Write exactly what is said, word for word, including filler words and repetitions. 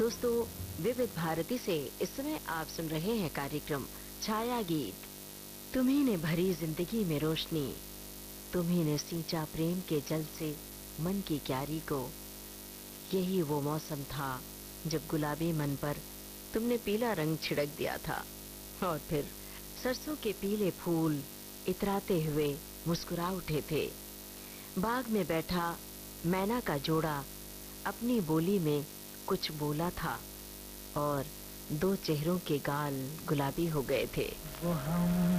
दोस्तों, विविध भारती से इस समय आप सुन रहे हैं कार्यक्रम छाया गीत। तुम्ही ने भरी जिंदगी में रोशनी, तुम्ही ने सींचा प्रेम के जल से मन की क्यारी को। यही वो मौसम था जब गुलाबी मन पर तुमने पीला रंग छिड़क दिया था, और फिर सरसों के पीले फूल इतराते हुए मुस्कुरा उठे थे। बाग में बैठा मैना का जोड़ा अपनी बोली में कुछ बोला था, और दो चेहरों के गाल गुलाबी हो गए थे।